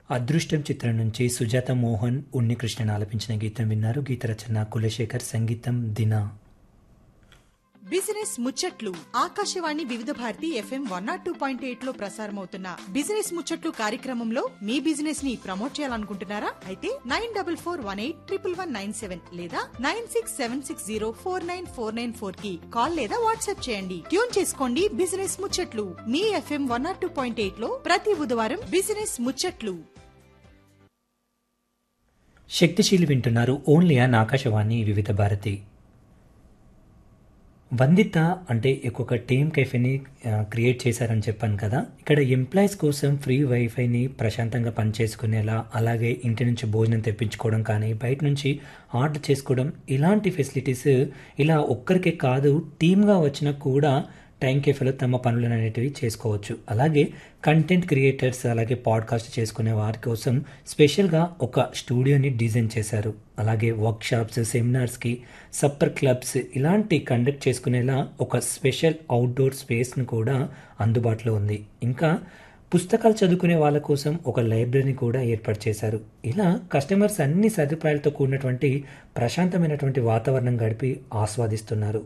అదృష్టం చిత్రం నుంచి సుజాత మోహన్ ఉన్నికృష్ణన్ ఆలపించిన గీతం విన్నారు. గీత రచన కులశేఖర్, సంగీతం దినా. బిజినెస్ ముచ్చట్లు ఆకాశవాణి వివిధ భారతి FM 102.8 లో ప్రసారమవుతున్న బిజినెస్ ముచ్చట్లు కార్యక్రమంలో మీ బిజినెస్ ని ప్రమోట్ చేయాలనుకుంటున్నారా? అయితే 9448111197 లేదా 9676049494 కి కాల్ లేదా వాట్సాప్ చేయండి. ట్యూన్ చేసుకోండి బిజినెస్ ముచ్చట్లు మీ FM 102.8 లో ప్రతి బుధవారం బిజినెస్ ముచ్చట్లు. శక్తిశీలి వింటున్నారు ఓన్లీ ఆన్ ఆకాశవాణి వివిధ భారతి. వందిత అంటే ఒక టీమ్ కెఫేని క్రియేట్ చేశారని చెప్పాను కదా. ఇక్కడ ఎంప్లాయీస్ కోసం ఫ్రీ వైఫైని ప్రశాంతంగా పనిచేసుకునేలా, అలాగే ఇంటి నుంచి భోజనం తెప్పించుకోవడం కానీ, బయట నుంచి ఆర్డర్ చేసుకోవడం, ఇలాంటి ఫెసిలిటీస్ ఇలా ఒక్కరికే కాదు టీమ్గా వచ్చినా కూడా టైం కేఫేలో తమ పనులను అనేటివి చేసుకోవచ్చు. అలాగే కంటెంట్ క్రియేటర్స్, అలాగే పాడ్కాస్ట్ చేసుకునే వారి కోసం స్పెషల్గా ఒక స్టూడియోని డిజైన్ చేశారు. అలాగే వర్క్షాప్స్, సెమినార్స్కి, సప్పర్ క్లబ్స్ ఇలాంటి కండక్ట్ చేసుకునేలా ఒక స్పెషల్ అవుట్డోర్ స్పేస్ను కూడా అందుబాటులో ఉంది. ఇంకా పుస్తకాలు చదువుకునే వాళ్ళ కోసం ఒక లైబ్రరీని కూడా ఏర్పాటు చేశారు. ఇలా కస్టమర్స్ అన్ని సదుపాయాలతో కూడినటువంటి ప్రశాంతమైనటువంటి వాతావరణం గడిపి ఆస్వాదిస్తున్నారు.